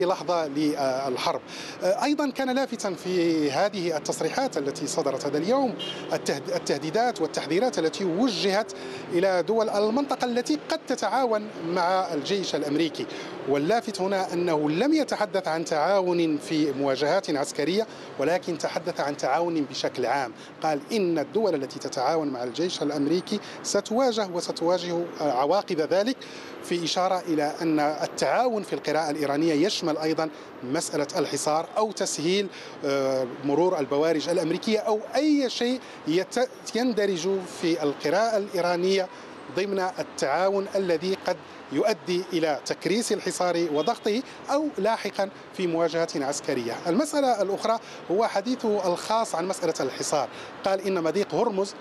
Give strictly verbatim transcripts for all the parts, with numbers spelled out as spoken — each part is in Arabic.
لحظة للحرب. أيضا كان لافتا في هذه التصريحات التي صدرت هذا اليوم التهديدات والتحذيرات التي وجهت إلى دول المنطقة التي قد تتعاون مع الجيش الأمريكي. واللافت هنا أنه لم يتحدث عن تعاون في مواجهات عسكرية، ولكن تحدث عن تعاون بشكل عام. قال إن الدول التي تتعاون مع الجيش الأمريكي ستواجه وستواجه عواقب ذلك، في إشارة إلى أن التعاون في القراءة الإيرانية يشمل أيضا مسألة الحصار أو تسهيل مرور البوارج الأمريكية أو أي شيء يندرج في القراءة الإيرانية ضمن التعاون الذي قد يؤدي إلى تكريس الحصار وضغطه أو لاحقا في مواجهة عسكرية. المسألة الأخرى هو حديثه الخاص عن مسألة الحصار. قال إن مضيق هرمز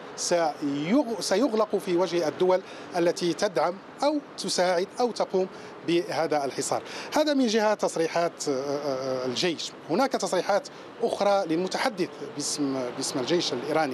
سيغلق في وجه الدول التي تدعم أو تساعد أو تقوم بهذا الحصار. هذا من جهة تصريحات الجيش. هناك تصريحات أخرى للمتحدث باسم باسم الجيش الإيراني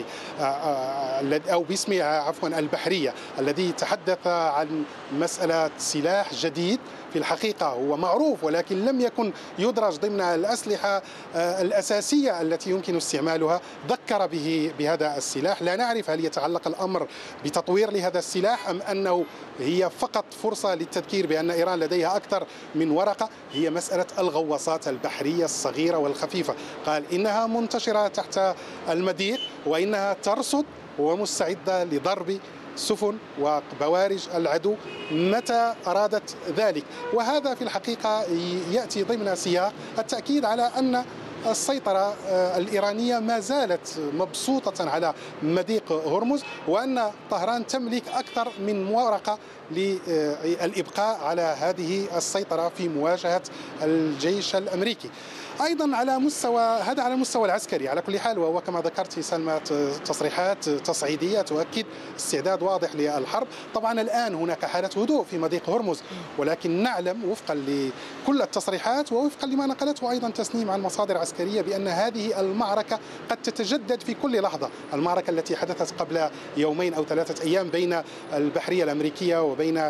أو باسم عفوا البحرية، الذي تحدث عن مسألة سلاح جديد في الحقيقة هو معروف ولكن لم يكن يدرج ضمن الأسلحة الأساسية التي يمكن استعمالها. ذكر به بهذا السلاح. لا نعرف هل يتعلق الأمر بتطوير لهذا السلاح أم أنه هي فقط فرصة للتذكير بأن إيران لديها أكثر من ورقة. هي مسألة الغواصات البحرية الصغيرة والخفيفة. قال إنها منتشرة تحت المضيق وإنها ترصد ومستعدة لضرب سفن وبوارج العدو متى أرادت ذلك. وهذا في الحقيقة يأتي ضمن سياق التأكيد على أن السيطرة الإيرانية ما زالت مبسوطة على مضيق هرمز، وأن طهران تملك أكثر من ورقة للإبقاء على هذه السيطرة في مواجهة الجيش الأمريكي. أيضا على مستوى هذا على المستوى العسكري على كل حال، وهو كما ذكرت سلمى تصريحات تصعيدية تؤكد استعداد واضح للحرب. طبعا الآن هناك حالة هدوء في مضيق هرمز، ولكن نعلم وفقا لكل التصريحات ووفقا لما نقلته أيضا تسنيم عن مصادر عسكرية بأن هذه المعركة قد تتجدد في كل لحظة. المعركة التي حدثت قبل يومين أو ثلاثة أيام بين البحرية الأمريكية وبين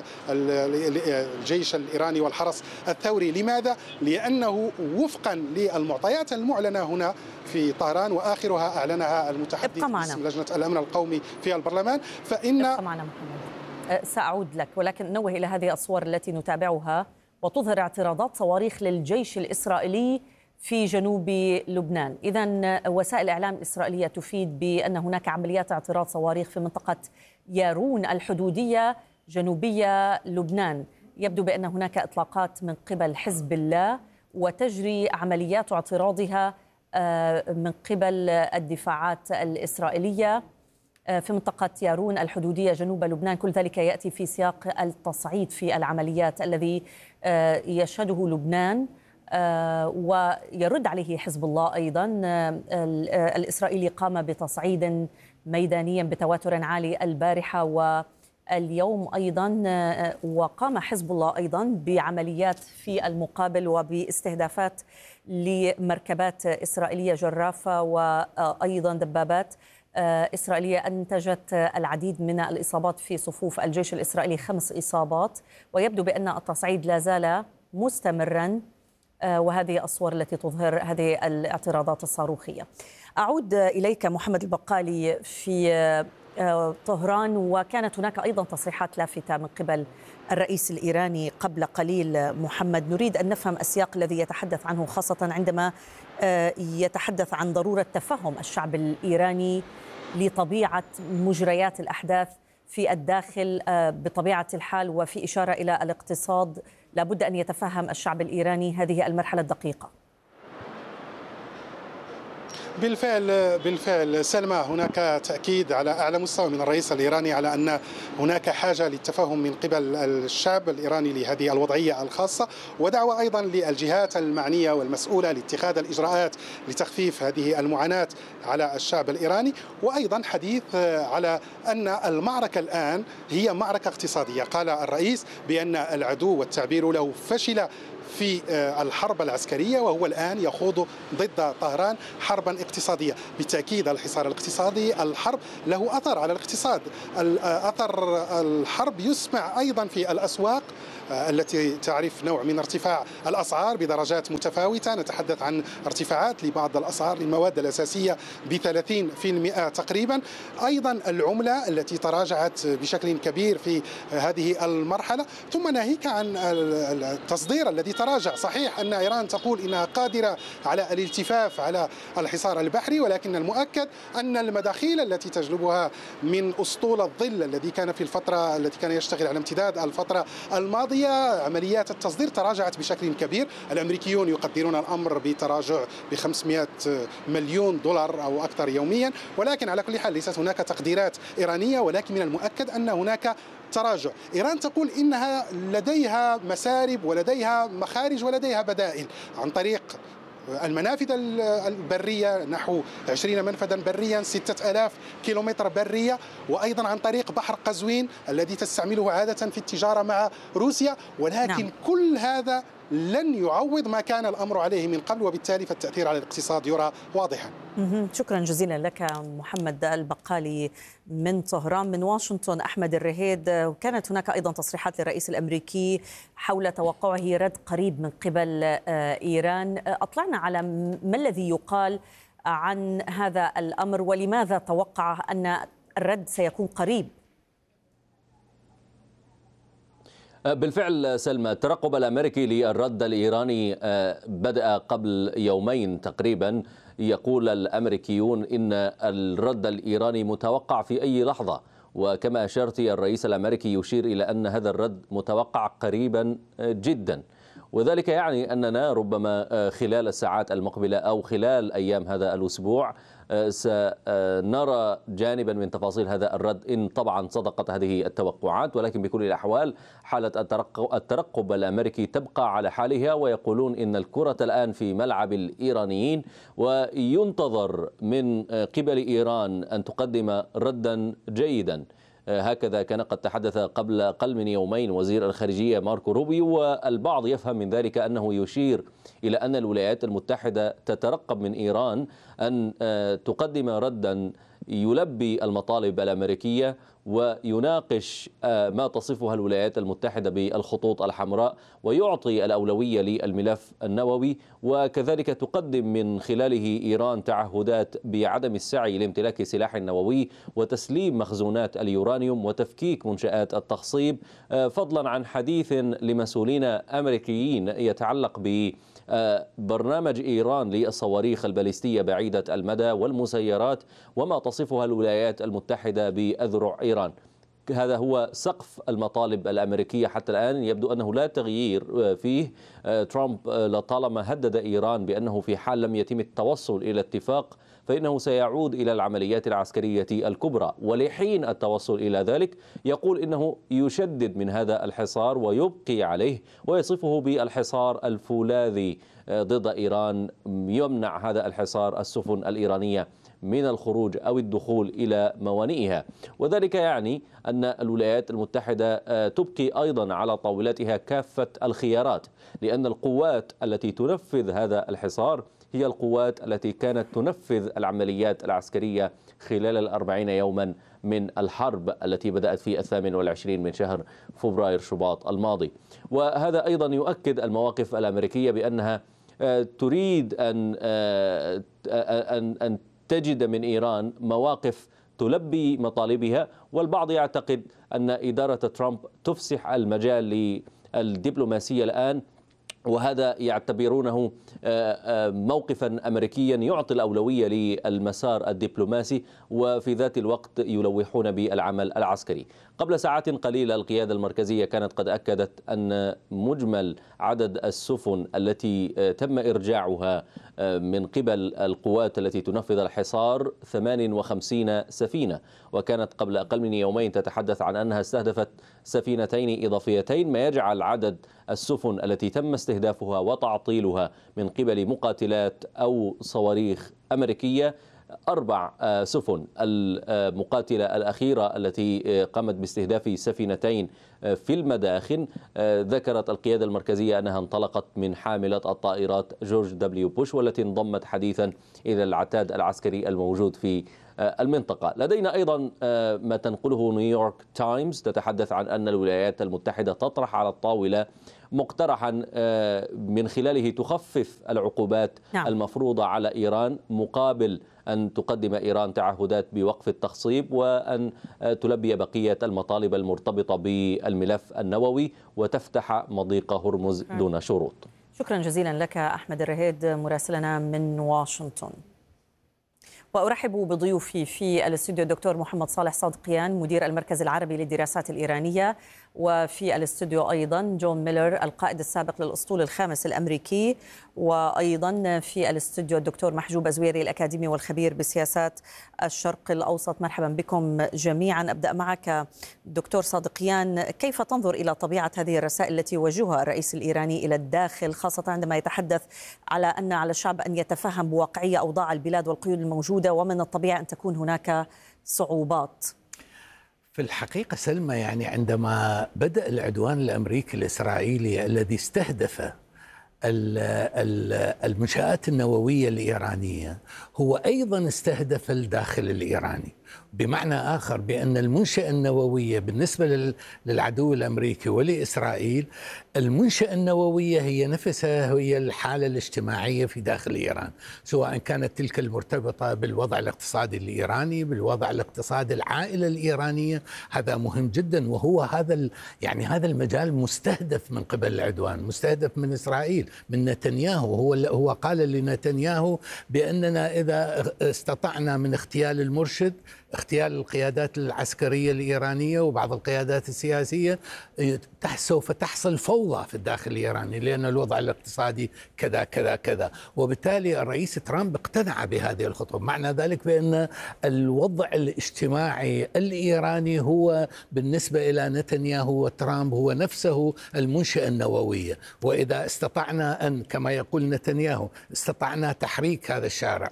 الجيش الإيراني والحرس الثوري. لماذا؟ لأنه وفقا للمعطيات المعلنة هنا في طهران وآخرها أعلنها المتحدث باسم لجنة الأمن القومي في البرلمان، فإن ابقى معنا محمد. سأعود لك، ولكن نوه إلى هذه الصور التي نتابعها وتظهر اعتراضات صواريخ للجيش الإسرائيلي في جنوب لبنان. إذن وسائل الإعلام الإسرائيلية تفيد بأن هناك عمليات اعتراض صواريخ في منطقة يارون الحدودية جنوبية لبنان. يبدو بأن هناك إطلاقات من قبل حزب الله وتجري عمليات اعتراضها من قبل الدفاعات الإسرائيلية في منطقة يارون الحدودية جنوب لبنان. كل ذلك يأتي في سياق التصعيد في العمليات الذي يشهده لبنان ويرد عليه حزب الله. أيضا الإسرائيلي قام بتصعيد ميداني بتواتر عالي البارحة واليوم أيضا، وقام حزب الله أيضا بعمليات في المقابل وباستهدافات لمركبات إسرائيلية جرافة وأيضا دبابات إسرائيلية أنتجت العديد من الإصابات في صفوف الجيش الإسرائيلي، خمس إصابات. ويبدو بأن التصعيد لا زال مستمرا، وهذه الصور التي تظهر هذه الاعتراضات الصاروخية. أعود إليك محمد البقالي في طهران، وكانت هناك أيضا تصريحات لافتة من قبل الرئيس الإيراني قبل قليل. محمد، نريد أن نفهم السياق الذي يتحدث عنه، خاصة عندما يتحدث عن ضرورة تفهم الشعب الإيراني لطبيعة مجريات الأحداث في الداخل بطبيعة الحال، وفي إشارة إلى الاقتصاد. لابد أن يتفهم الشعب الإيراني هذه المرحلة الدقيقة. بالفعل بالفعل سلمى، هناك تأكيد على أعلى مستوى من الرئيس الإيراني على أن هناك حاجة للتفاهم من قبل الشعب الإيراني لهذه الوضعية الخاصة، ودعوة أيضا للجهات المعنية والمسؤولة لاتخاذ الإجراءات لتخفيف هذه المعاناة على الشعب الإيراني. وأيضا حديث على أن المعركة الآن هي معركة اقتصادية. قال الرئيس بأن العدو والتعبير له فشل في الحرب العسكرية، وهو الآن يخوض ضد طهران حربا اقتصادية. بالتأكيد الحصار الاقتصادي، الحرب له أثر على الاقتصاد. أثر الحرب يسمع أيضا في الأسواق التي تعرف نوع من ارتفاع الأسعار بدرجات متفاوتة. نتحدث عن ارتفاعات لبعض الأسعار للمواد الأساسية ب ثلاثين بالمئة تقريبا. أيضا العملة التي تراجعت بشكل كبير في هذه المرحلة، ثم ناهيك عن التصدير الذي تراجع. صحيح أن إيران تقول إنها قادرة على الالتفاف على الحصار البحري، ولكن المؤكد أن المداخيل التي تجلبها من أسطول الظل الذي كان في الفترة التي كان يشتغل على امتداد الفترة الماضية، عمليات التصدير تراجعت بشكل كبير. الأمريكيون يقدرون الأمر بتراجع ب خمسمئة مليون دولار أو أكثر يوميا، ولكن على كل حال ليست هناك تقديرات إيرانية، ولكن من المؤكد أن هناك تراجع. إيران تقول إنها لديها مسارب ولديها مخارج ولديها بدائل عن طريق المنافذ البرية، نحو عشرين منفذا بريا، ستة آلاف كيلومتر برية، وأيضا عن طريق بحر قزوين الذي تستعمله عادة في التجارة مع روسيا. ولكن نعم. كل هذا لن يعوض ما كان الأمر عليه من قبل، وبالتالي فالتأثير على الاقتصاد يرى واضحا. شكرا جزيلا لك محمد البقالي من طهران. من واشنطن أحمد الرهيد، كانت هناك أيضا تصريحات للرئيس الأمريكي حول توقعه رد قريب من قبل إيران. أطلعنا على ما الذي يقال عن هذا الأمر ولماذا توقع أن الرد سيكون قريب؟ بالفعل سلمى، الترقب الأمريكي للرد الإيراني بدأ قبل يومين تقريبا. يقول الأمريكيون إن الرد الإيراني متوقع في أي لحظة، وكما أشرت الرئيس الأمريكي يشير إلى أن هذا الرد متوقع قريبا جدا، وذلك يعني أننا ربما خلال الساعات المقبلة أو خلال أيام هذا الأسبوع سنرى جانبا من تفاصيل هذا الرد، إن طبعا صدقت هذه التوقعات. ولكن بكل الأحوال حالة الترقب الأمريكي تبقى على حالها، ويقولون إن الكرة الآن في ملعب الإيرانيين، وينتظر من قبل إيران أن تقدم ردا جيدا. هكذا كان قد تحدث قبل أقل من يومين وزير الخارجية ماركو روبيو، والبعض يفهم من ذلك أنه يشير إلى أن الولايات المتحدة تترقب من إيران أن تقدم ردا يلبي المطالب الأمريكية ويناقش ما تصفها الولايات المتحدة بالخطوط الحمراء، ويعطي الأولوية للملف النووي، وكذلك تقدم من خلاله إيران تعهدات بعدم السعي لامتلاك سلاح نووي وتسليم مخزونات اليورانيوم وتفكيك منشآت التخصيب، فضلا عن حديث لمسؤولين أمريكيين يتعلق ب برنامج إيران للصواريخ الباليستية بعيدة المدى والمسيرات وما تصفها الولايات المتحدة بأذرع إيران. هذا هو سقف المطالب الأمريكية حتى الآن، يبدو أنه لا تغيير فيه. ترامب لطالما هدد إيران بأنه في حال لم يتم التوصل إلى اتفاق فإنه سيعود إلى العمليات العسكرية الكبرى، ولحين التوصل إلى ذلك يقول إنه يشدد من هذا الحصار ويبقي عليه، ويصفه بالحصار الفولاذي ضد إيران، يمنع هذا الحصار السفن الإيرانية من الخروج أو الدخول إلى موانئها. وذلك يعني أن الولايات المتحدة تبقي أيضا على طاولتها كافة الخيارات، لأن القوات التي تنفذ هذا الحصار هي القوات التي كانت تنفذ العمليات العسكرية خلال الأربعين يوما من الحرب التي بدأت في الثامن والعشرين من شهر فبراير شباط الماضي. وهذا أيضا يؤكد المواقف الأمريكية بأنها تريد أن أن أن تجد من إيران مواقف تلبي مطالبها، والبعض يعتقد أن إدارة ترامب تفسح المجال للدبلوماسية الآن، وهذا يعتبرونه موقفا أمريكيا يعطي الأولوية للمسار الدبلوماسي، وفي ذات الوقت يلوحون بالعمل العسكري. قبل ساعات قليلة القيادة المركزية كانت قد أكدت أن مجمل عدد السفن التي تم إرجاعها من قبل القوات التي تنفذ الحصار ثمان وخمسين سفينة، وكانت قبل أقل من يومين تتحدث عن أنها استهدفت سفينتين إضافيتين، ما يجعل عدد السفن التي تم استهدافها وتعطيلها من قبل مقاتلات أو صواريخ أمريكية أربع سفن. المقاتلة الأخيرة التي قامت باستهداف سفينتين في المداخن ذكرت القيادة المركزية أنها انطلقت من حاملة الطائرات جورج دبليو بوش، والتي انضمت حديثا إلى العتاد العسكري الموجود في المنطقة. لدينا أيضا ما تنقله نيويورك تايمز تتحدث عن أن الولايات المتحدة تطرح على الطاولة مقترحا من خلاله تخفف العقوبات نعم. المفروضة على إيران مقابل أن تقدم إيران تعهدات بوقف التخصيب وأن تلبي بقية المطالب المرتبطة بالملف النووي وتفتح مضيق هرمز دون شروط. شكرا جزيلا لك أحمد الرهيد مراسلنا من واشنطن. وأرحب بضيوفي في الاستوديو الدكتور محمد صالح صادقيان مدير المركز العربي للدراسات الإيرانية، وفي الاستوديو أيضا جون ميلر القائد السابق للأسطول الخامس الأمريكي، وأيضا في الاستوديو الدكتور محجوب أزويري الأكاديمي والخبير بسياسات الشرق الأوسط. مرحبا بكم جميعا. أبدأ معك دكتور صادقيان، كيف تنظر إلى طبيعة هذه الرسائل التي يوجهها الرئيس الإيراني إلى الداخل، خاصة عندما يتحدث على أن على الشعب أن يتفهم بواقعية أوضاع البلاد والقيود الموجودة ومن الطبيعي أن تكون هناك صعوبات؟ في الحقيقة سلمى، يعني عندما بدأ العدوان الأمريكي الإسرائيلي الذي استهدف المنشآت النووية الإيرانية هو أيضا استهدف الداخل الإيراني، بمعنى آخر بأن المنشأة النووية بالنسبة للعدو الأمريكي ولإسرائيل، المنشأة النووية هي نفسها هي الحالة الاجتماعية في داخل إيران، سواء كانت تلك المرتبطة بالوضع الاقتصادي الإيراني، بالوضع الاقتصادي العائلة الإيرانية. هذا مهم جدا، وهو هذا يعني هذا المجال مستهدف من قبل العدوان، مستهدف من إسرائيل، من نتنياهو. هو هو قال لنتنياهو بأننا إذا استطعنا من اغتيال المرشد، اغتيال القيادات العسكرية الإيرانية وبعض القيادات السياسية، سوف تحصل فوضى في الداخل الإيراني، لأن الوضع الاقتصادي كذا كذا كذا. وبالتالي الرئيس ترامب اقتنع بهذه الخطوة. معنى ذلك بأن الوضع الاجتماعي الإيراني هو بالنسبة إلى نتنياهو وترامب هو نفسه المنشأة النووية، وإذا استطعنا أن كما يقول نتنياهو استطعنا تحريك هذا الشارع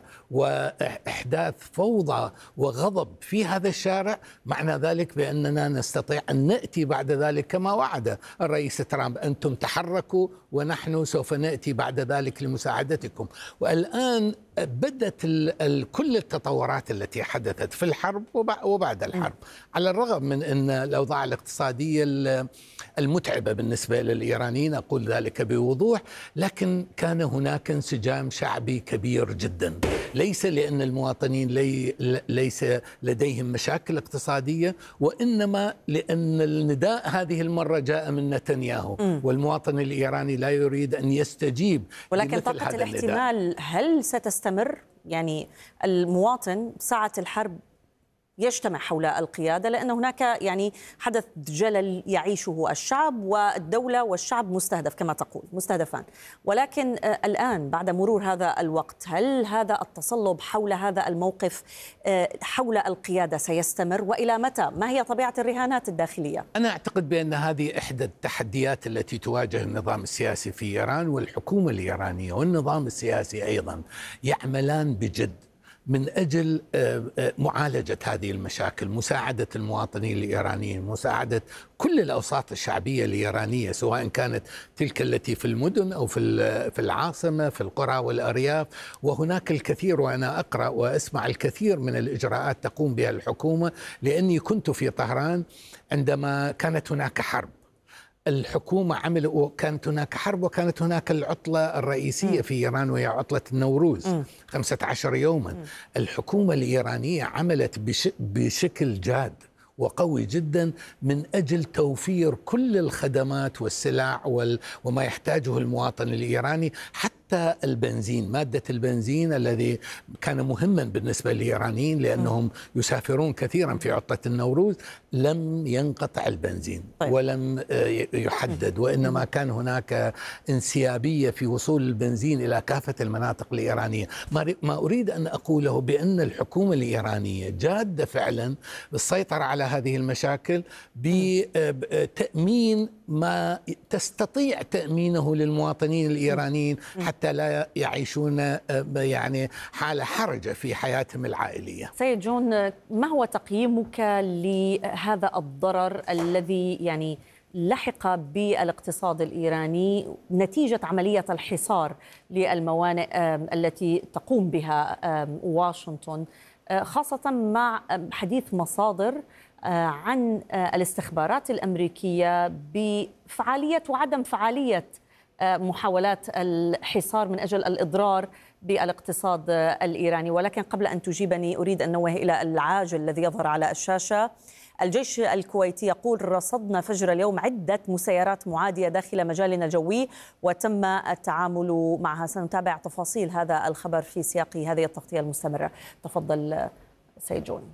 وإحداث فوضى وغضب في هذا الشارع، معنى ذلك بأننا نستطيع أن نأتي بعد ذلك كما وعد الرئيس ترامب: أنتم تحركوا ونحن سوف نأتي بعد ذلك لمساعدتكم. والآن بدت كل التطورات التي حدثت في الحرب وبعد الحرب، على الرغم من أن الأوضاع الاقتصادية المتعبة بالنسبة للإيرانيين، أقول ذلك بوضوح، لكن كان هناك انسجام شعبي كبير جدا، ليس لأن المواطنين لي ليس لديهم مشاكل اقتصادية، وإنما لأن النداء هذه المرة جاء من نتنياهو، م. والمواطن الإيراني لا يريد أن يستجيب. ولكن طاقة الاحتمال هل ستستمر؟ يعني المواطن ساعة الحرب يجتمع حول القيادة، لأن هناك يعني حدث جلل يعيشه الشعب، والدولة والشعب مستهدف كما تقول، مستهدفان. ولكن الآن بعد مرور هذا الوقت، هل هذا التصلب حول هذا الموقف حول القيادة سيستمر؟ وإلى متى؟ ما هي طبيعة الرهانات الداخلية؟ أنا أعتقد بأن هذه إحدى التحديات التي تواجه النظام السياسي في إيران، والحكومة الإيرانية والنظام السياسي أيضا يعملان بجد من أجل معالجة هذه المشاكل، مساعدة المواطنين الإيرانيين، مساعدة كل الأوساط الشعبية الإيرانية، سواء كانت تلك التي في المدن أو في في العاصمة، في القرى والأرياف. وهناك الكثير، وأنا أقرأ وأسمع الكثير من الإجراءات تقوم بها الحكومة، لأني كنت في طهران عندما كانت هناك حرب. الحكومة عمل وكانت هناك حرب، وكانت هناك العطلة الرئيسية م. في إيران وهي عطلة النوروز، م. خمسة عشر يوما. م. الحكومة الإيرانية عملت بش بشكل جاد وقوي جدا من أجل توفير كل الخدمات والسلع وال وما يحتاجه المواطن الإيراني، حتى البنزين، مادة البنزين الذي كان مهما بالنسبة للإيرانيين لأنهم يسافرون كثيرا في عطلة النوروز، لم ينقطع البنزين طيب. ولم يحدد، وإنما كان هناك انسيابية في وصول البنزين إلى كافة المناطق الإيرانية. ما أريد أن أقوله بأن الحكومة الإيرانية جادة فعلا بالسيطرة على هذه المشاكل بتأمين ما تستطيع تأمينه للمواطنين الإيرانيين حتى لا يعيشون يعني حالة حرجة في حياتهم العائلية. سيد جون، ما هو تقييمك لهذا الضرر الذي يعني لحق بالاقتصاد الإيراني نتيجة عملية الحصار للموانئ التي تقوم بها واشنطن؟ خاصة مع حديث مصادر عن الاستخبارات الأمريكية بفعالية وعدم فعالية محاولات الحصار من أجل الإضرار بالاقتصاد الإيراني. ولكن قبل أن تجيبني أريد أن نوه إلى العاجل الذي يظهر على الشاشة. الجيش الكويتي يقول: رصدنا فجر اليوم عدة مسيرات معادية داخل مجالنا الجوي وتم التعامل معها. سنتابع تفاصيل هذا الخبر في سياق هذه التغطية المستمرة. تفضل سيد جون.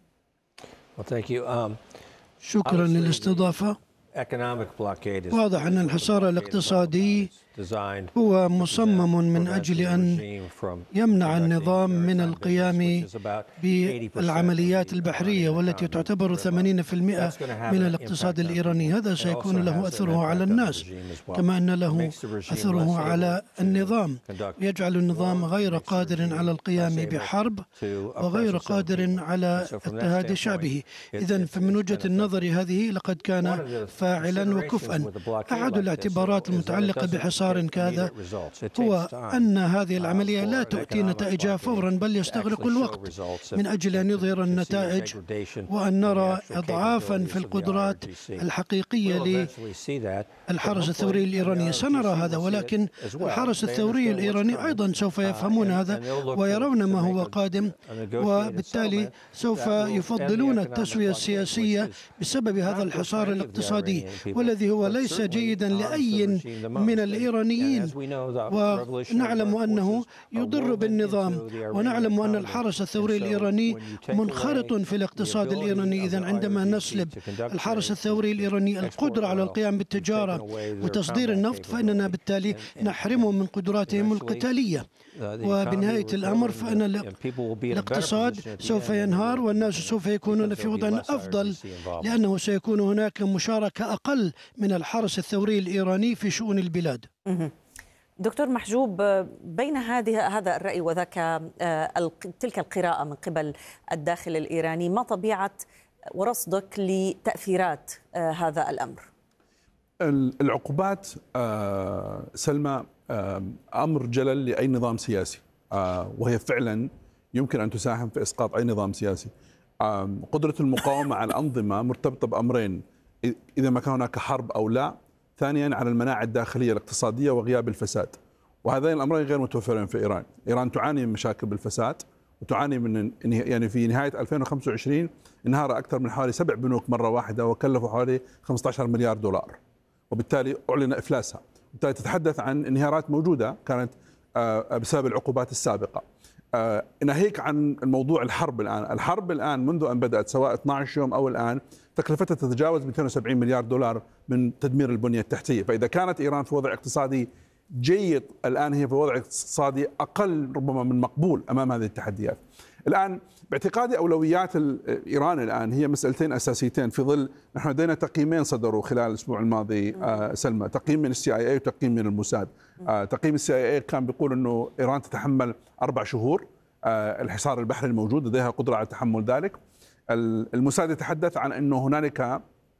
شكرا للاستضافة. واضح أن الحصار الاقتصادي هو مصمم من أجل أن يمنع النظام من القيام بالعمليات البحرية والتي تعتبر ثمانين بالمئة من الاقتصاد الإيراني. هذا سيكون له أثره على الناس كما أن له أثره على النظام، يجعل النظام غير قادر على القيام بحرب وغير قادر على اضطهاد شعبه. إذن فمن وجهة النظر هذه لقد كان فاعلا وكفءا. أحد الاعتبارات المتعلقة بحصار كهذا هو أن هذه العملية لا تؤتي نتائجها فورا، بل يستغرق الوقت من أجل أن يظهر النتائج وأن نرى إضعافا في القدرات الحقيقية للحرس الثوري الإيراني. سنرى هذا، ولكن الحرس الثوري الإيراني أيضا سوف يفهمون هذا ويرون ما هو قادم، وبالتالي سوف يفضلون التسوية السياسية بسبب هذا الحصار الاقتصادي، والذي هو ليس جيدا لأي من الإيرانيين. ونعلم أنه يضر بالنظام، ونعلم أن الحرس الثوري الإيراني منخرط في الاقتصاد الإيراني. إذن عندما نسلب الحرس الثوري الإيراني القدرة على القيام بالتجارة وتصدير النفط، فإننا بالتالي نحرمهم من قدراتهم القتالية، وبنهاية الأمر فإن الاقتصاد سوف ينهار والناس سوف يكونون في وضع أفضل، لأنه سيكون هناك مشاركة أقل من الحرس الثوري الإيراني في شؤون البلاد. دكتور محجوب، بين هذه هذا الرأي وذاك تلك القراءة من قبل الداخل الإيراني، ما طبيعة ورصدك لتأثيرات هذا الأمر؟ العقوبات سلمى أمر جلل لأي نظام سياسي، وهي فعلا يمكن أن تساهم في إسقاط أي نظام سياسي. قدرة المقاومة على الأنظمة مرتبطة بأمرين: إذا ما كان هناك حرب أو لا، ثانيا على المناعة الداخلية الاقتصادية وغياب الفساد، وهذين الأمرين غير متوفرين في إيران. إيران تعاني من مشاكل بالفساد، وتعاني من يعني في نهاية ألفين وخمسة وعشرين انهار أكثر من حوالي سبع بنوك مرة واحدة وكلفوا حوالي خمسة عشر مليار دولار، وبالتالي أعلن إفلاسها. وبالتالي تتحدث عن انهيارات موجودة كانت بسبب العقوبات السابقة. ناهيك عن الموضوع الحرب الآن، الحرب الآن منذ أن بدأت سواء اثني عشر يوم أو الآن تكلفتها تتجاوز مئتين وسبعين مليار دولار من تدمير البنية التحتية. فإذا كانت إيران في وضع اقتصادي جيد، الآن هي في وضع اقتصادي أقل ربما من مقبول أمام هذه التحديات. الآن باعتقادي أولويات إيران الآن هي مسألتين أساسيتين، في ظل نحن لدينا تقييمين صدروا خلال الأسبوع الماضي آه سلمى، تقييم من السي آي إيه وتقييم من الموساد. آه تقييم السي آي إيه كان بيقول أنه إيران تتحمل أربع شهور آه الحصار البحري الموجود، لديها قدرة على تحمل ذلك. الموساد يتحدث عن أنه هنالك آه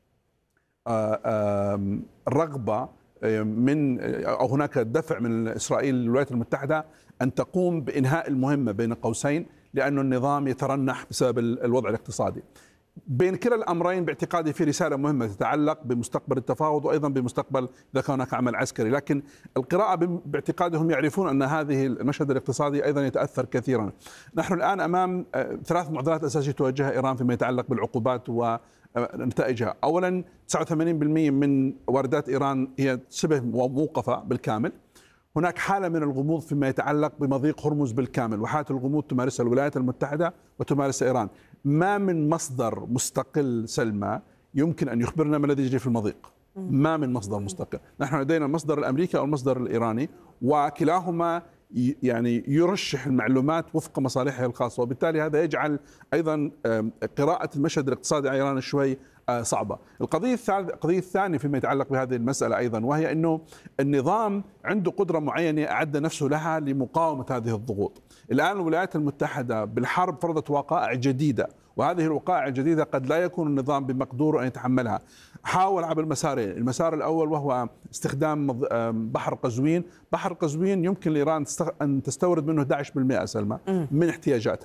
آه رغبة من أو هناك دفع من إسرائيل للولايات المتحدة أن تقوم بإنهاء المهمة بين قوسين، لأن النظام يترنح بسبب الوضع الاقتصادي. بين كلا الأمرين باعتقادي في رسالة مهمة تتعلق بمستقبل التفاوض وأيضا بمستقبل إذا كان هناك عمل عسكري، لكن القراءة باعتقادهم يعرفون أن هذه المشهد الاقتصادي أيضا يتأثر كثيرا. نحن الآن أمام ثلاث معضلات أساسية تواجهها إيران فيما يتعلق بالعقوبات ونتائجها. أولا تسعة وثمانين بالمئة من واردات إيران هي شبه موقفة بالكامل. هناك حالة من الغموض فيما يتعلق بمضيق هرمز بالكامل، وحالة الغموض تمارسها الولايات المتحدة وتمارسها إيران. ما من مصدر مستقل سلمى يمكن أن يخبرنا ما الذي يجري في المضيق، ما من مصدر مستقل. نحن لدينا المصدر الأمريكي أو المصدر الإيراني، وكلاهما يعني يرشح المعلومات وفق مصالحه الخاصة، وبالتالي هذا يجعل أيضا قراءة المشهد الاقتصادي على إيران شوي صعبة. القضية الثالثة القضية الثانية فيما يتعلق بهذه المسألة أيضا، وهي أنه النظام عنده قدرة معينة أعد نفسه لها لمقاومة هذه الضغوط. الآن الولايات المتحدة بالحرب فرضت وقائع جديدة، وهذه الوقائع الجديدة قد لا يكون النظام بمقدوره أن يتحملها. حاول عبر المسارين، المسار الأول وهو استخدام بحر قزوين. بحر قزوين يمكن لإيران أن تستورد منه أحد عشر بالمئة سلمى من احتياجاتها.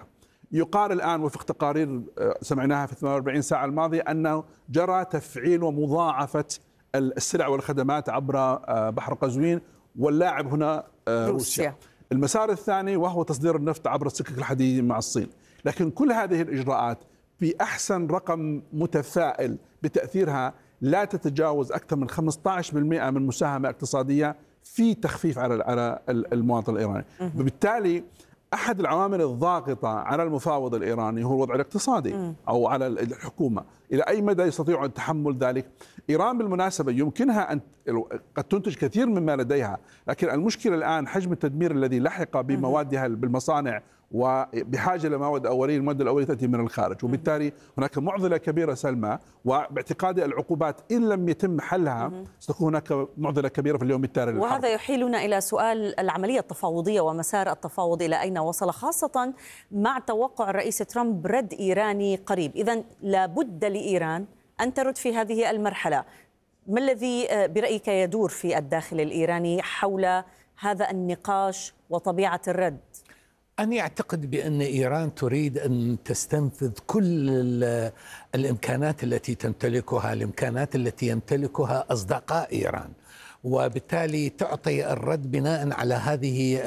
يقال الآن وفق تقارير سمعناها في ثمانية وأربعين ساعة الماضية أنه جرى تفعيل ومضاعفة السلع والخدمات عبر بحر قزوين، واللاعب هنا روسيا. روسيا. المسار الثاني وهو تصدير النفط عبر السكك الحديدية مع الصين. لكن كل هذه الإجراءات بأحسن رقم متفائل بتأثيرها لا تتجاوز أكثر من خمسة عشر بالمئة من مساهمة اقتصادية في تخفيف على على المواطن الإيراني. وبالتالي أحد العوامل الضاغطة على المفاوض الإيراني هو الوضع الاقتصادي أو على الحكومة. إلى أي مدى يستطيع تحمل ذلك؟ إيران بالمناسبة يمكنها أن قد تنتج كثير مما لديها، لكن المشكلة الآن حجم التدمير الذي لحق بموادها بالمصانع، وبحاجة لمواد أولية. المواد الأولية تأتي من الخارج، وبالتالي هناك معضلة كبيرة سلمى، وباعتقادي العقوبات إن لم يتم حلها ستكون هناك معضلة كبيرة في اليوم التالي للحرب. وهذا يحيلنا إلى سؤال العملية التفاوضية ومسار التفاوض إلى أين وصل، خاصة مع توقع الرئيس ترامب رد إيراني قريب. إذن لابد لإيران أن ترد في هذه المرحلة. ما الذي برأيك يدور في الداخل الإيراني حول هذا النقاش وطبيعة الرد؟ أنا أعتقد بأن إيران تريد أن تستنفذ كل الإمكانات التي تمتلكها، الإمكانات التي يمتلكها أصدقاء إيران، وبالتالي تعطي الرد بناء على هذه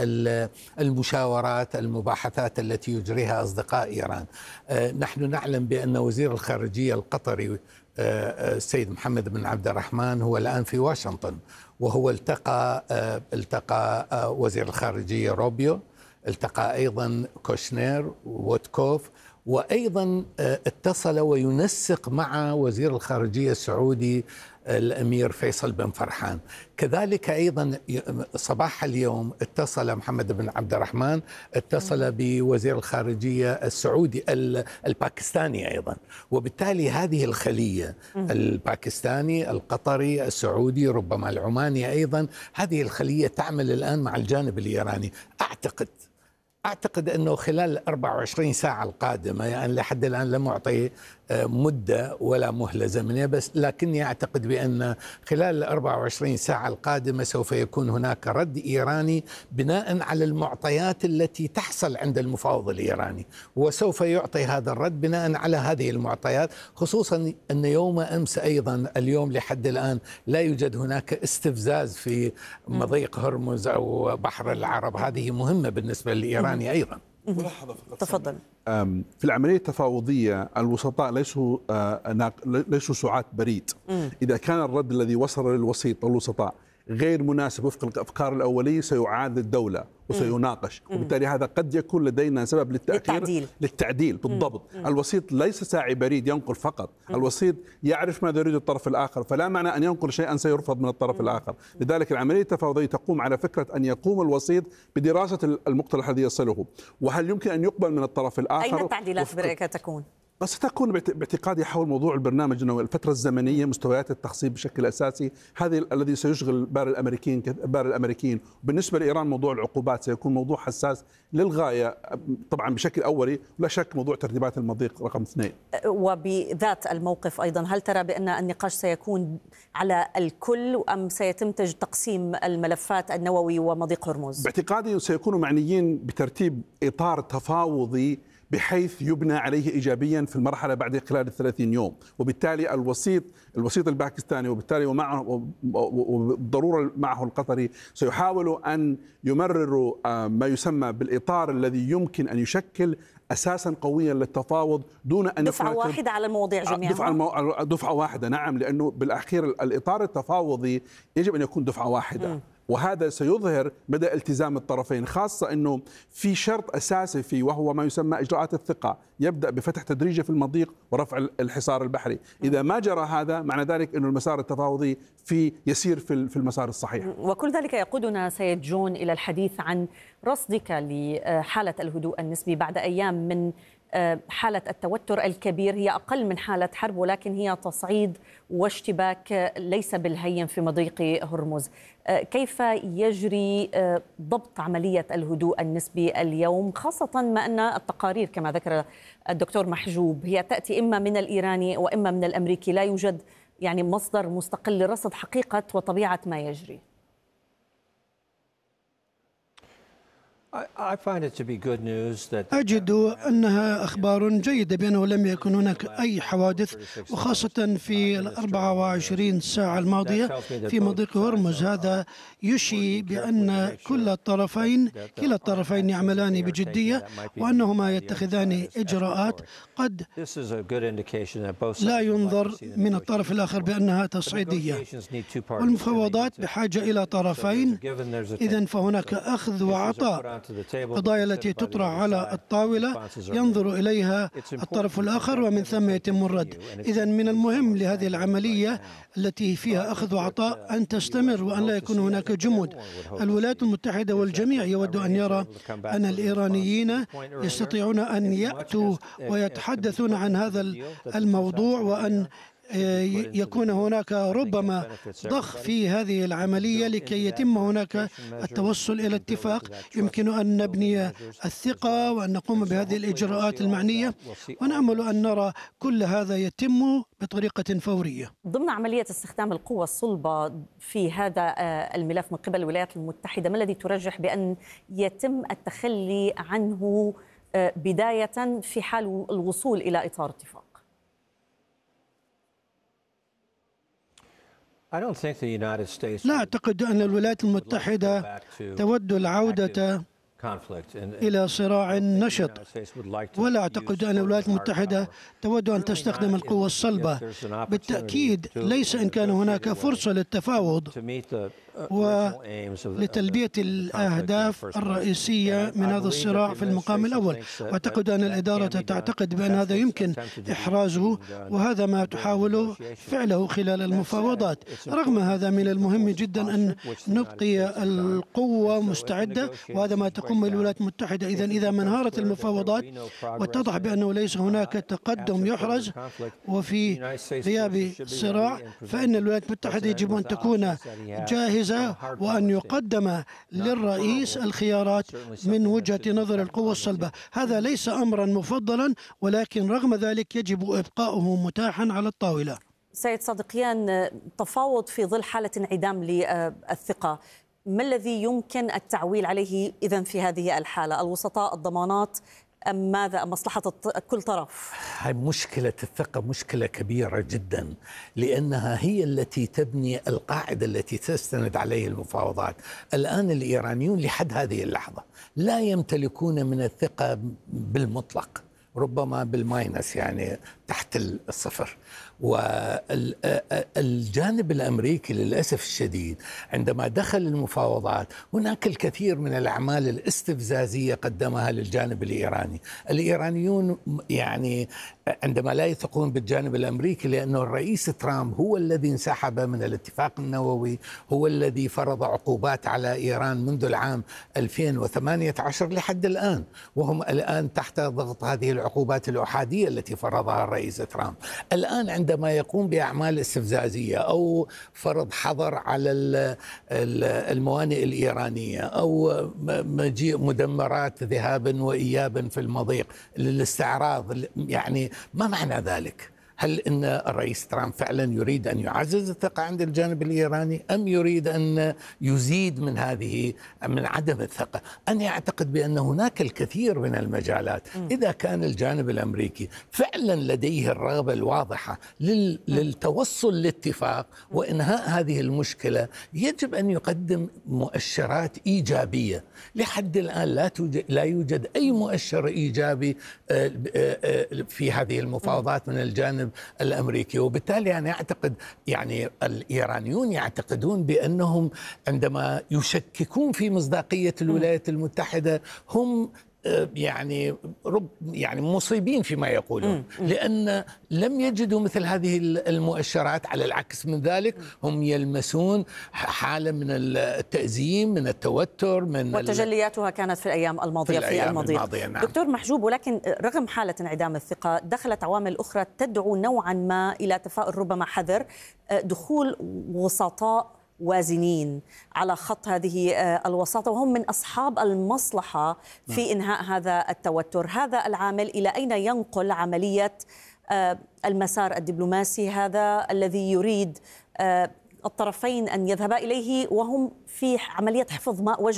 المشاورات المباحثات التي يجريها أصدقاء إيران. نحن نعلم بأن وزير الخارجية القطري السيد محمد بن عبد الرحمن هو الآن في واشنطن، وهو التقى التقى وزير الخارجية روبيو، التقى أيضا كوشنير ووتكوف، وأيضا اتصل وينسق مع وزير الخارجية السعودي الأمير فيصل بن فرحان. كذلك أيضا صباح اليوم اتصل محمد بن عبد الرحمن اتصل بوزير الخارجية السعودي الباكستاني أيضا. وبالتالي هذه الخلية الباكستاني القطري السعودي ربما العماني أيضا، هذه الخلية تعمل الآن مع الجانب الإيراني. أعتقد أعتقد أنه خلال الأربع وعشرين ساعة القادمة، يعني لحد الآن لم أعطي مدة ولا مهلة زمنية، بس لكني أعتقد بأن خلال الأربع وعشرين ساعة القادمة سوف يكون هناك رد إيراني بناء على المعطيات التي تحصل عند المفاوض الإيراني، وسوف يعطي هذا الرد بناء على هذه المعطيات، خصوصا أن يوم أمس أيضا اليوم لحد الآن لا يوجد هناك استفزاز في مضيق هرمز أو بحر العرب. هذه مهمة بالنسبة للإيراني أيضا. تفضل. في العملية التفاوضية الوسطاء ليسوا ليسوا سعاة بريد. إذا كان الرد الذي وصل للوسيط والوسطاء غير مناسب وفق الأفكار الأولية سيعاد الدولة وسيناقش، وبالتالي هذا قد يكون لدينا سبب للتأخير للتعديل, للتعديل بالضبط. مم. الوسيط ليس ساعي بريد ينقل فقط، مم. الوسيط يعرف ماذا يريد الطرف الآخر، فلا معنى أن ينقل شيئا سيرفض من الطرف مم. الآخر. لذلك العملية التفاوضية تقوم على فكرة أن يقوم الوسيط بدراسة المقترح الذي يصله، وهل يمكن أن يقبل من الطرف الآخر. أين التعديلات برأيك تكون؟ بس ستكون باعتقادي حول موضوع البرنامج انه الفتره الزمنيه، مستويات التخصيب بشكل اساسي، هذا الذي سيشغل بال الامريكيين بال الامريكيين. بالنسبه لايران موضوع العقوبات سيكون موضوع حساس للغايه، طبعا بشكل اولي، ولا شك موضوع ترتيبات المضيق رقم اثنين. وبذات الموقف ايضا، هل ترى بان النقاش سيكون على الكل ام سيتم تقسيم الملفات النووي ومضيق هرمز؟ باعتقادي سيكونوا معنيين بترتيب اطار تفاوضي بحيث يبنى عليه إيجابيا في المرحلة بعد خلال الثلاثين يوم، وبالتالي الوسيط الوسيط الباكستاني وبالتالي ومعه وبالضرورة معه القطري سيحاولوا أن يمرروا ما يسمى بالإطار الذي يمكن أن يشكل أساسا قويا للتفاوض دون أن دفعة واحدة على المواضيع جميعا. دفعة, المو... دفعة واحدة، نعم، لأنه بالأخير الإطار التفاوضي يجب أن يكون دفعة واحدة. م. وهذا سيظهر مدى التزام الطرفين، خاصة أنه في شرط أساسي فيه وهو ما يسمى إجراءات الثقة، يبدأ بفتح تدريجي في المضيق ورفع الحصار البحري. إذا ما جرى هذا معنى ذلك أنه المسار التفاوضي في يسير في المسار الصحيح. وكل ذلك يقودنا سيد جون إلى الحديث عن رصدك لحالة الهدوء النسبي بعد أيام من حالة التوتر الكبير. هي أقل من حالة حرب، ولكن هي تصعيد واشتباك ليس بالهين في مضيق هرمز. كيف يجري ضبط عملية الهدوء النسبي اليوم، خاصة ما أن التقارير كما ذكر الدكتور محجوب هي تأتي إما من الإيراني وإما من الأمريكي، لا يوجد يعني مصدر مستقل لرصد حقيقة وطبيعة ما يجري؟ أجد أنها أخبار جيدة بأنه لم يكن هناك أي حوادث، وخاصة في الأربعة وعشرين ساعة الماضية في مضيق هرمز. هذا يشي بأن كل الطرفين كلا الطرفين يعملان بجدية وأنهما يتخذان إجراءات قد لا ينظر من الطرف الآخر بأنها تصعيدية. والمفاوضات بحاجة إلى طرفين، إذن فهناك أخذ وعطاء. القضايا التي تطرح على الطاولة ينظر إليها الطرف الآخر ومن ثم يتم الرد. إذن من المهم لهذه العملية التي فيها أخذ وعطاء أن تستمر وأن لا يكون هناك جمود. الولايات المتحدة والجميع يود أن يرى أن الإيرانيين يستطيعون أن يأتوا ويتحدثون عن هذا الموضوع، وأن يكون هناك ربما ضخ في هذه العملية لكي يتم هناك التوصل إلى اتفاق يمكن أن نبني الثقة وأن نقوم بهذه الإجراءات المعنية، ونأمل أن نرى كل هذا يتم بطريقة فورية. ضمن عملية استخدام القوة الصلبة في هذا الملف من قبل الولايات المتحدة، ما الذي ترجح بأن يتم التخلي عنه بداية في حال الوصول إلى إطار اتفاق؟ لا أعتقد أن الولايات المتحدة تود العودة إلى صراع نشط، ولا أعتقد أن الولايات المتحدة تود أن تستخدم القوة الصلبة. بالتأكيد ليس إن كان هناك فرصة للتفاوض ولتلبية الأهداف الرئيسية من هذا الصراع في المقام الأول. وأعتقد أن الإدارة تعتقد بأن هذا يمكن إحرازه، وهذا ما تحاول فعله خلال المفاوضات. رغم هذا من المهم جدا أن نبقي القوة مستعدة، وهذا ما تقوم الولايات المتحدة. إذن إذا ما انهارت المفاوضات واتضح بأنه ليس هناك تقدم يحرز وفي غياب صراع، فإن الولايات المتحدة يجب أن تكون جاهزة وأن يقدم للرئيس الخيارات من وجهة نظر القوة الصلبة. هذا ليس أمرا مفضلا، ولكن رغم ذلك يجب إبقاؤه متاحا على الطاولة. سيد صادقيان، تفاوض في ظل حالة انعدام للثقة، ما الذي يمكن التعويل عليه إذن في هذه الحالة؟ الوسطاء، الضمانات، أم ماذا؟ مصلحة كل طرف؟ هاي مشكلة الثقة مشكلة كبيرة جدا، لأنها هي التي تبني القاعدة التي تستند عليه المفاوضات. الآن الإيرانيون لحد هذه اللحظة لا يمتلكون من الثقة بالمطلق، ربما بالماينس، يعني تحت الصفر. والجانب الأمريكي للأسف الشديد عندما دخل المفاوضات هناك الكثير من الأعمال الاستفزازية قدمها للجانب الإيراني. الإيرانيون يعني عندما لا يثقون بالجانب الأمريكي، لأنه الرئيس ترامب هو الذي انسحب من الاتفاق النووي، هو الذي فرض عقوبات على إيران منذ العام ألفين وثمانية عشر لحد الآن، وهم الآن تحت ضغط هذه العقوبات الأحادية التي فرضها الرئيس ترامب. الآن عندما يقوم بأعمال استفزازية أو فرض حظر على الموانئ الإيرانية أو مجيء مدمرات ذهابا وإيابا في المضيق للاستعراض، يعني ما معنى ذلك؟ هل إن الرئيس ترامب فعلا يريد أن يعزز الثقة عند الجانب الإيراني، أم يريد أن يزيد من هذه من عدم الثقة؟ أنا أعتقد بأن هناك الكثير من المجالات. إذا كان الجانب الأمريكي فعلا لديه الرغبة الواضحة للتوصل لاتفاق وإنهاء هذه المشكلة، يجب أن يقدم مؤشرات إيجابية. لحد الآن لا توجد لا يوجد أي مؤشر إيجابي في هذه المفاوضات من الجانب الأمريكي. وبالتالي أنا أعتقد يعني الإيرانيون يعتقدون بأنهم عندما يشككون في مصداقية الولايات المتحدة هم يعني رب يعني مصيبين فيما يقولون، لأن لم يجدوا مثل هذه المؤشرات. على العكس من ذلك هم يلمسون حالة من التأزيم، من التوتر، من وتجلياتها كانت في الأيام الماضية في, في الماضية. نعم. دكتور محجوب، ولكن رغم حالة انعدام الثقة دخلت عوامل أخرى تدعو نوعا ما إلى تفاؤل، ربما حذر دخول وسطاء وازنين على خط هذه الوساطة، وهم من أصحاب المصلحة في إنهاء هذا التوتر. هذا العامل إلى أين ينقل عملية المسار الدبلوماسي هذا الذي يريد الطرفين أن يذهبا إليه وهم في عملية حفظ ماء وجه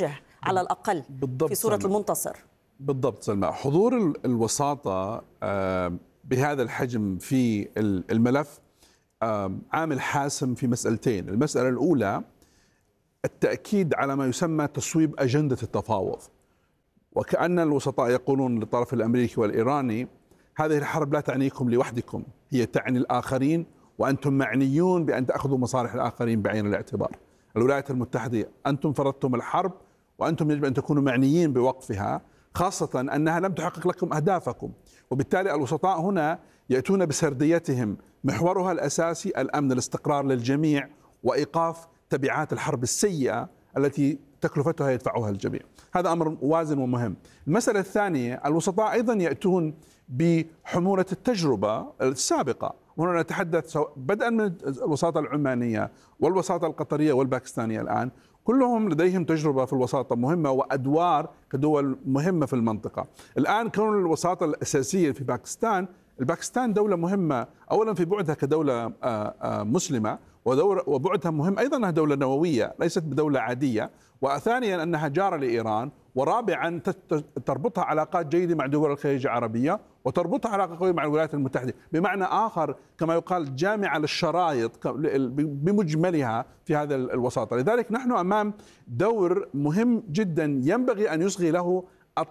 على الأقل في صورة سلمى. المنتصر. بالضبط سلمى، حضور الوساطة بهذا الحجم في الملف عامل حاسم في مسألتين. المسألة الأولى التأكيد على ما يسمى تصويب أجندة التفاوض، وكأن الوسطاء يقولون للطرف الأمريكي والإيراني هذه الحرب لا تعنيكم لوحدكم، هي تعني الآخرين، وأنتم معنيون بأن تأخذوا مصالح الآخرين بعين الاعتبار. الولايات المتحدة أنتم فرضتم الحرب وأنتم يجب أن تكونوا معنيين بوقفها، خاصة أنها لم تحقق لكم أهدافكم. وبالتالي الوسطاء هنا يأتون بسرديتهم محورها الأساسي الأمن الاستقرار للجميع وإيقاف تبعات الحرب السيئة التي تكلفتها يدفعها الجميع. هذا أمر وازن ومهم. المسألة الثانية، الوسطاء أيضا يأتون بحمولة التجربة السابقة، وهنا نتحدث بدءا من الوساطة العمانية والوساطة القطرية والباكستانية الآن، كلهم لديهم تجربة في الوساطة مهمة وأدوار كدول مهمة في المنطقة. الآن كون الوساطة الأساسية في باكستان، الباكستان دولة مهمة أولا في بعدها كدولة مسلمة، وبعدها مهم أيضا أنها دولة نووية ليست بدولة عادية، وثانيا أنها جارة لإيران، ورابعا تربطها علاقات جيدة مع دول الخليج العربية، وتربطها علاقة قوية مع الولايات المتحدة. بمعنى آخر كما يقال جامعة للشرايط بمجملها في هذا الوساطة. لذلك نحن أمام دور مهم جدا ينبغي أن يصغي له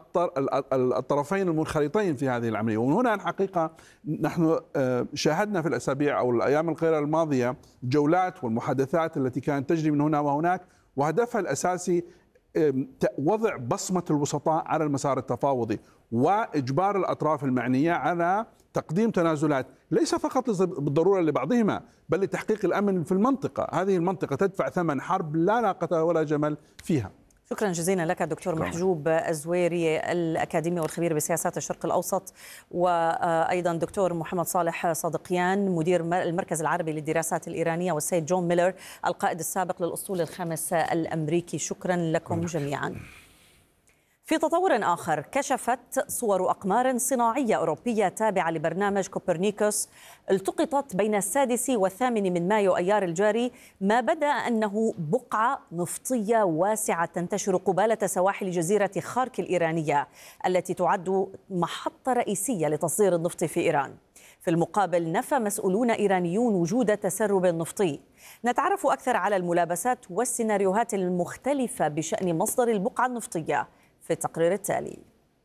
الطرفين المنخرطين في هذه العملية. ومن هنا الحقيقة نحن شاهدنا في الأسابيع أو الأيام القليلة الماضية جولات والمحادثات التي كانت تجري من هنا وهناك، وهدفها الأساسي وضع بصمة الوسطاء على المسار التفاوضي وإجبار الأطراف المعنية على تقديم تنازلات ليس فقط بالضرورة لبعضهما بل لتحقيق الأمن في المنطقة. هذه المنطقة تدفع ثمن حرب لا ناقة ولا جمل فيها. شكرا جزيلا لك دكتور محجوب الزويري الأكاديمي والخبير بسياسات الشرق الأوسط، وأيضا دكتور محمد صالح صادقيان مدير المركز العربي للدراسات الإيرانية، والسيد جون ميلر القائد السابق للأسطول الخامس الأمريكي. شكرا لكم جميعا. في تطور آخر، كشفت صور أقمار صناعية أوروبية تابعة لبرنامج كوبرنيكوس التقطت بين السادس والثامن من مايو أيار الجاري ما بدا أنه بقعة نفطية واسعة تنتشر قبالة سواحل جزيرة خارك الإيرانية التي تعد محطة رئيسية لتصدير النفط في إيران. في المقابل نفى مسؤولون إيرانيون وجود تسرب نفطي. نتعرف أكثر على الملابسات والسيناريوهات المختلفة بشأن مصدر البقعة النفطية في التقرير التالي.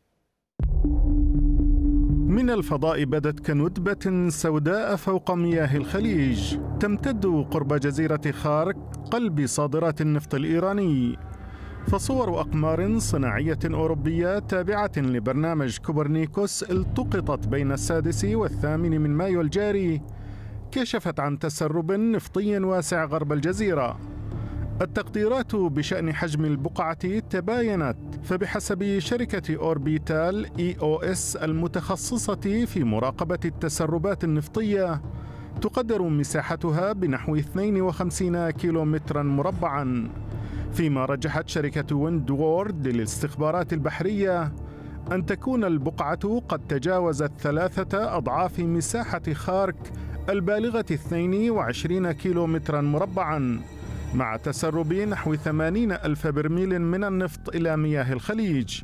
من الفضاء بدت كندبة سوداء فوق مياه الخليج تمتد قرب جزيرة خارك قلب صادرات النفط الإيراني. فصور أقمار صناعية أوروبية تابعة لبرنامج كوبرنيكوس التقطت بين السادس والثامن من مايو الجاري كشفت عن تسرب نفطي واسع غرب الجزيرة. التقديرات بشأن حجم البقعة تباينت، فبحسب شركة أوربيتال إي أو إس المتخصصة في مراقبة التسربات النفطية تقدر مساحتها بنحو اثنين وخمسين كيلومترا مربعا، فيما رجحت شركة ويند وورد للاستخبارات البحرية أن تكون البقعة قد تجاوزت ثلاثة أضعاف مساحة خارك البالغة اثنين وعشرين كيلومترا مربعا، مع تسرب نحو ثمانين ألف برميل من النفط إلى مياه الخليج.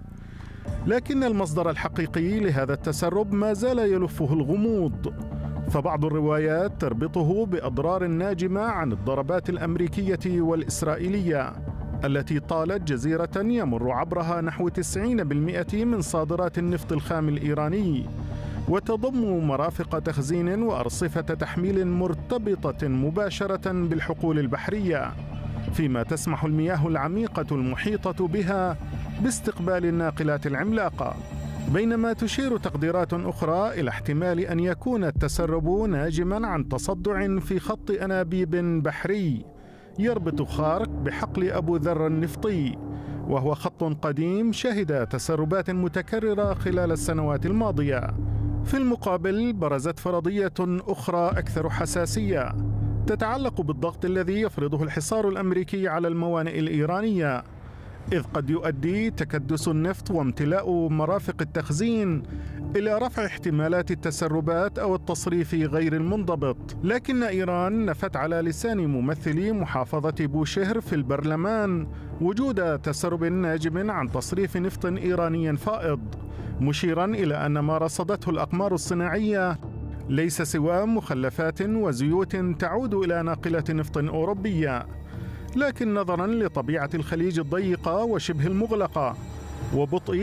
لكن المصدر الحقيقي لهذا التسرب ما زال يلفه الغموض، فبعض الروايات تربطه بأضرار ناجمة عن الضربات الأمريكية والإسرائيلية التي طالت جزيرة يمر عبرها نحو تسعين بالمئة من صادرات النفط الخام الإيراني، وتضم مرافق تخزين وأرصفة تحميل مرتبطة مباشرة بالحقول البحرية، فيما تسمح المياه العميقة المحيطة بها باستقبال الناقلات العملاقة. بينما تشير تقديرات أخرى إلى احتمال أن يكون التسرب ناجماً عن تصدع في خط أنابيب بحري يربط خارك بحقل أبو ذر النفطي، وهو خط قديم شهد تسربات متكررة خلال السنوات الماضية. في المقابل برزت فرضية أخرى أكثر حساسية تتعلق بالضغط الذي يفرضه الحصار الأمريكي على الموانئ الإيرانية، إذ قد يؤدي تكدس النفط وامتلاء مرافق التخزين إلى رفع احتمالات التسربات أو التصريف غير المنضبط. لكن إيران نفت على لسان ممثلي محافظة بوشهر في البرلمان وجود تسرب ناجم عن تصريف نفط إيراني فائض، مشيرا إلى أن ما رصدته الأقمار الصناعية ليس سوى مخلفات وزيوت تعود إلى ناقلة نفط أوروبية. لكن نظرا لطبيعة الخليج الضيقة وشبه المغلقة وبطء